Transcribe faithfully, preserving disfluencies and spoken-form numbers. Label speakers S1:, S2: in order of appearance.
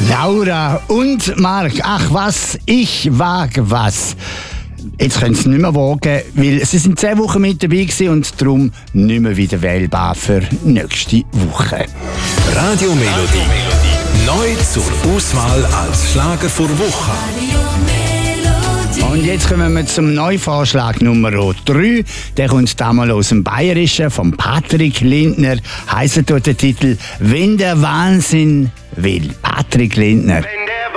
S1: Laura und Marc, ach was, ich wage was. Jetzt können sie es nicht mehr wagen, weil sie sind zehn Wochen mit dabei gewesen und darum nicht mehr wieder wählbar für nächste Woche.
S2: Radio Melodie. Neu zur Auswahl als Schlager vor Woche.
S1: Und jetzt kommen wir zum Neuvorschlag Nummer drei. Der kommt damals aus dem Bayerischen, von Patrick Lindner. Heisst dort der Titel «Wenn der Wahnsinn will». Patrick Lindner.